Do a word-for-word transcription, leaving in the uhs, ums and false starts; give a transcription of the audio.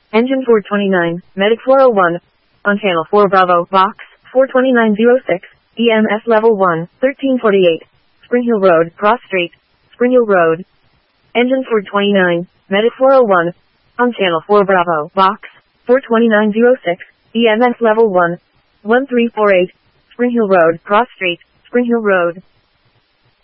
Engine four twenty-nine, Medic four oh one. On channel four Bravo, box, four twenty-nine oh six, E M S level one, thirteen forty-eight. Spring Hill Road, Cross Street, Spring Hill Road. Engine four twenty-nine, Medic four oh one. On channel four Bravo, box, four twenty-nine oh six, E M S level one, one three four eight. Spring Hill Road, Cross Street, Spring Hill Road.